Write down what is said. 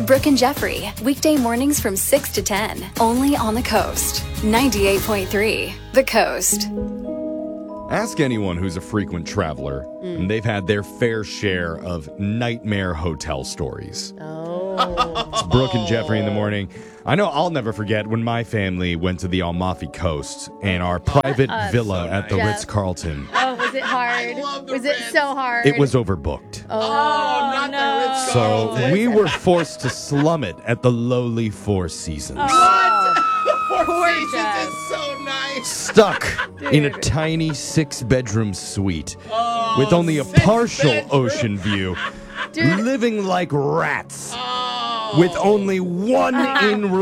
Brooke and Jeffrey, weekday mornings from 6 to 10, only on the Coast. 98.3, The Coast. Ask anyone who's a frequent traveler, and they've had their fair share of nightmare hotel stories. It's Brooke and Jeffrey in the morning. I know I'll never forget when my family went to the Amalfi Coast and our private villa at the Jeff. Ritz-Carlton. Oh, was it hard? Was it so hard? It was overbooked. Oh, not the Ritz. So we were forced to slum it at the lowly Four Seasons. Poor Jeff. Jeff. Is so nice. Stuck in a tiny 6-bedroom suite with only a partial ocean view, living like rats with only one in-room